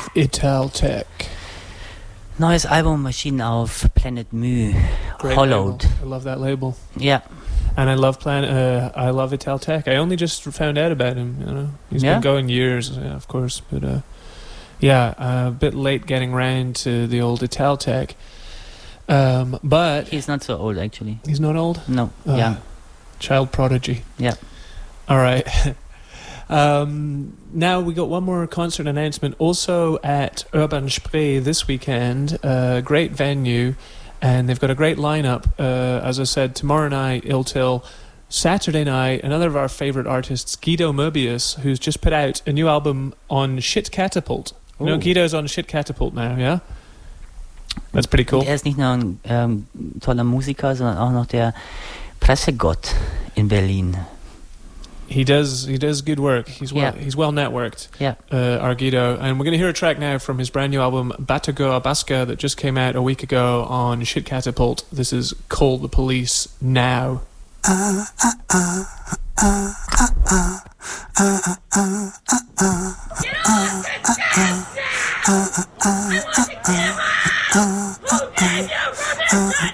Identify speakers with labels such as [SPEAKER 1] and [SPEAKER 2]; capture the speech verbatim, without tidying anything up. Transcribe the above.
[SPEAKER 1] Italtech.
[SPEAKER 2] Neues Album erschienen auf Planet Mu,
[SPEAKER 1] Great
[SPEAKER 2] Hollowed.
[SPEAKER 1] label. I love that label.
[SPEAKER 2] Yeah.
[SPEAKER 1] And I love Plan. Uh, I love Italtech. I only just found out about him. You know, he's
[SPEAKER 2] Yeah?
[SPEAKER 1] been going years, yeah, of course. But uh, yeah, uh, a bit late getting round to the old Italtech. Um, but
[SPEAKER 2] He's not so old, actually.
[SPEAKER 1] he's not old.
[SPEAKER 2] No,
[SPEAKER 1] Uh,
[SPEAKER 2] young.
[SPEAKER 1] Child prodigy.
[SPEAKER 2] Yeah.
[SPEAKER 1] All right. um, now we got one more concert announcement. Also at Urban Spree this weekend. Uh, great venue. And they've got a great lineup. Uh, as I said, tomorrow night, Ill Till. Saturday night, another of our favourite artists, Guido Moebius, who's just put out a new album on Shit Catapult. You know,
[SPEAKER 2] Oh.
[SPEAKER 1] Guido's on Shit Catapult now, yeah? That's pretty cool.
[SPEAKER 2] Und er ist nicht nur ein ähm, toller Musiker, sondern auch noch der Pressegott in Berlin.
[SPEAKER 1] He does he does good work. He's well
[SPEAKER 2] Yeah.
[SPEAKER 1] he's well networked.
[SPEAKER 2] Yeah.
[SPEAKER 1] Uh, our Guido, and we're going to hear a track now from his brand new album Batago Abasca that just came out a week ago on Shit Catapult. This is Call the Police Now.
[SPEAKER 3] Ah ah ah ah ah ah ah ah ah ah ah ah ah ah